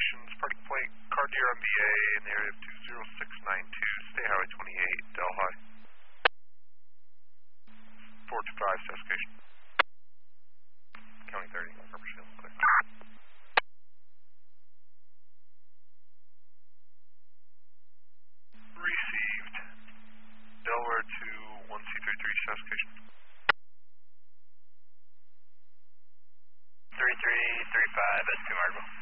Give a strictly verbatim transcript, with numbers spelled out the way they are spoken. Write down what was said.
stations, parking point, car deer on B A in the area of two zero six nine two, State Highway twenty-eight, Delhi. four two five, South Station. County thirty, Purple Shield, clear. Received. Delaware to one C thirty-three, South Station. three three three five, S two Marble.